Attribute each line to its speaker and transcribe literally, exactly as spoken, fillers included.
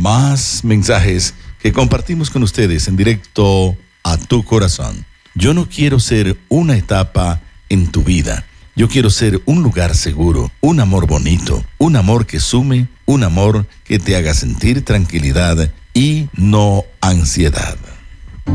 Speaker 1: más mensajes que compartimos con ustedes en directo a tu corazón. Yo no quiero ser una etapa en tu vida. Yo quiero ser un lugar seguro, un amor bonito, un amor que sume, un amor que te haga sentir tranquilidad y no ansiedad.